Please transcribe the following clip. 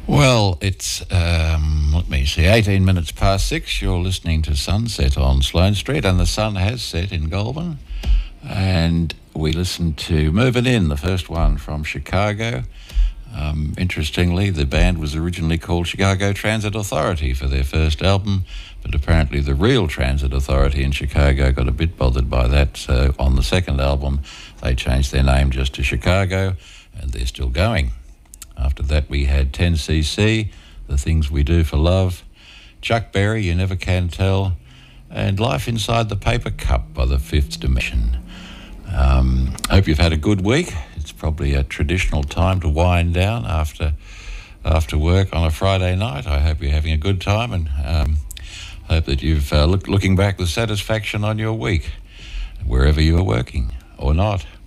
Well, it's, let me see, 18 minutes past 6. You're listening to Sunset on Sloane Street, and the sun has set in Goulburn. And we listened to Movin' In, the first one from Chicago. Interestingly, the band was originally called Chicago Transit Authority for their first album, but apparently the real Transit Authority in Chicago got a bit bothered by that, so on the second album they changed their name just to Chicago, and they're still going. After that we had 10cc, The Things We Do for Love, Chuck Berry, You Never Can Tell, and Life Inside the Paper Cup by the Fifth Dimension. Hope you've had a good week. It's probably a traditional time to wind down after work on a Friday night. I hope you're having a good time, and hope that you've looking back with satisfaction on your week, wherever you are working or not.